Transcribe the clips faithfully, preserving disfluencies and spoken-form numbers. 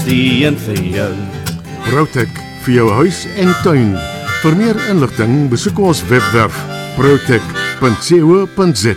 seën vir jou. Protek vir jou huis en tuin. Vir meer inligting besoek ons webwerf protek punt co punt za.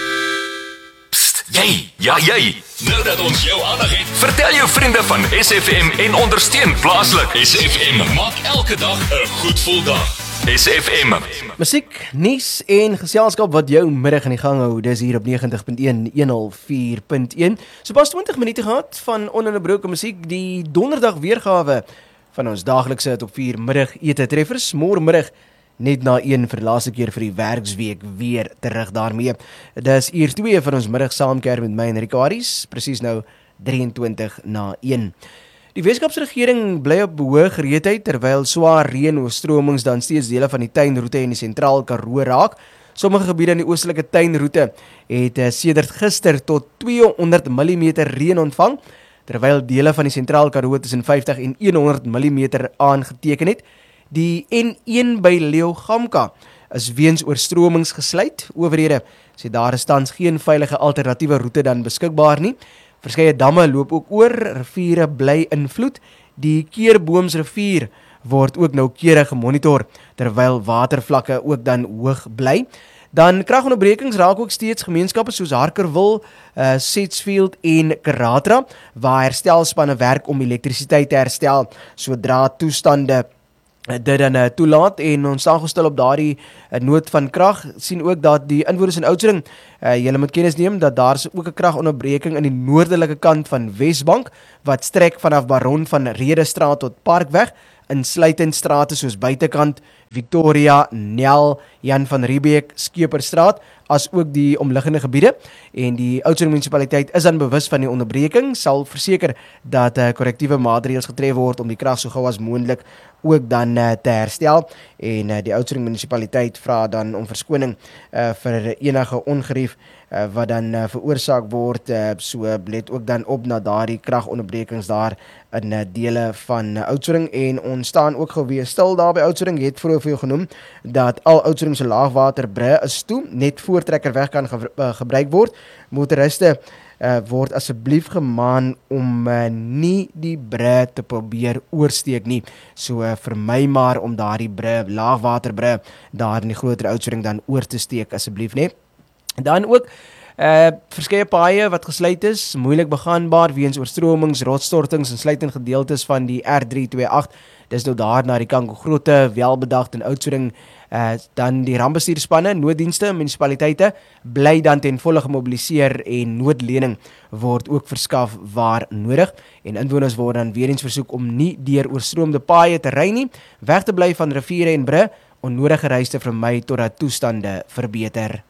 Psst, jy, ja jy. Nou dat ons jou aandag het, vertel jou vriende van S F M en ondersteun plaaslik. S F M maak elke dag 'n goed gevoel dag. S F M. Musiek, nuus en geselskap wat jou middag in die gang hou. Dis hier op negentig punt een, honderd vier punt een. So pas twintig minute gehad van ononderbroke musiek, die donderdag weergawe van ons daaglikse top vier middagete treffers. Môremiddag net na een vir die laaste keer vir die werksweek weer terug daarmee. Dis uur twee van ons middag saamkeer met my en Rikaris, presies nou drieëntwintig na een. Die Weskaapse regering bly op hoë gereedheid terwyl swaar reën oorstromings dan steeds dele van die tuinroete en die sentraal Karoo raak. Sommige gebiede in die oostelike tuinroete het uh, sedert gister tot tweehonderd millimeter reën ontvang, terwyl dele van die sentraal Karoo tussen vyftig en honderd millimeter aangeteken het. Die N een by Leeugamka is weens oorstromings gesluit. Owerhede sê daar is tans geen veilige alternatiewe roete dan beskikbaar nie. Verskeie damme loop ook oor, riviere bly in vloed. Die Keurboomsrivier word ook noukeurig gemonitor, terwyl watervlakke ook dan hoog bly. Dan kragonderbrekings raak ook steeds gemeenskappe soos Harkerwil, uh, Setsfield en Karatra, waar herstelspanne werk om elektrisiteit te herstel, sodra toestande dit dan uh, toelaat, en ons staan gestel op daardie uh, nood van krag, sien ook dat die inwoners in Oudtshoorn, uh, julle moet kennis neem, dat daar is ook 'n kragonderbreking in die noordelike kant van Wesbank, wat strek vanaf Baron van Redestraat tot Parkweg, insluitend strate soos Buitekant, Victoria, Nel, Jan van Riebeek, Skeperstraat, as ook die omliggende gebiede, en die Oudtshoorn munisipaliteit is dan bewus van die onderbreking, sal verseker dat uh, korrektiewe maatreëls getref word om die krag so gou as moontlik ook dan uh, te herstel, en uh, die Oudtshoorn munisipaliteit vra dan om verskoning uh, vir enige ongerief uh, wat dan uh, veroorsaak word, uh, so let ook dan op na daardie kragonderbrekings daar in uh, dele van uh, Oudtshoorn, en ons staan ook geweer stil daar by Oudtshoorn. Jy het vroeër vir jou genoem dat al Oudtshoorn se laagwaterbrûe is toe, net voor Trekkerweg kan ge uh, gebruik word. Motoriste uh, word asseblief gemaan om uh, nie die brûe te probeer oorsteek nie. So uh, vermy maar om daardie brûe, laagwaterbrûe daar in die groter Oudtshoorn dan oor te steek asseblief nie. Dan ook Uh, verskeie paaie wat gesluit is, moeilik begaanbaar weens oorstromings, rotsstortings en sluitend gedeeltes van die R drie twee agt. Dis nou daar na die Kankogrotte, Welbedag en Oudtshoorn. Uh, dan die rampbestuurspanne, nooddienste, munisipaliteite bly dan ten volle gemobiliseer en noodlening word ook verskaf waar nodig. En inwoners word dan weer eens versoek om nie deur oorstroomde paaie te ry nie, weg te bly van riviere en brûe, onnodige reis te vermy totdat toestande verbeter.